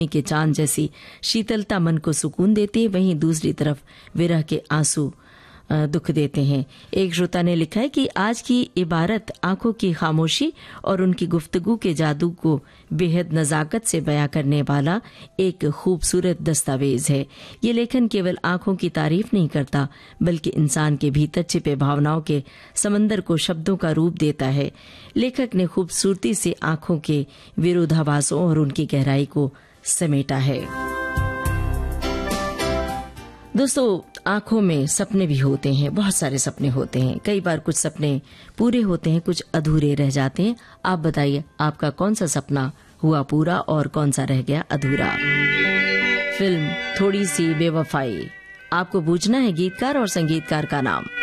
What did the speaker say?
के चांद जैसी शीतलता मन को सुकून देती है, वहीं दूसरी तरफ विरह के आंसू दुख देते हैं। एक श्रोता ने लिखा है कि आज की इबारत आंखों की खामोशी और उनकी गुफ्तगू के जादू को बेहद नजाकत से बयां करने वाला एक खूबसूरत दस्तावेज है। ये लेखन केवल आंखों की तारीफ नहीं करता, बल्कि इंसान के भीतर छिपे भावनाओं के समंदर को शब्दों का रूप देता है। लेखक ने खूबसूरती से आंखों के विरोधाभासों और उनकी गहराई को समेटा है। दोस्तों, आंखों में सपने भी होते हैं, बहुत सारे सपने होते हैं। कई बार कुछ सपने पूरे होते हैं, कुछ अधूरे रह जाते हैं। आप बताइए, आपका कौन सा सपना हुआ पूरा और कौन सा रह गया अधूरा? फिल्म थोड़ी सी बेवफाई। आपको पूछना है गीतकार और संगीतकार का नाम।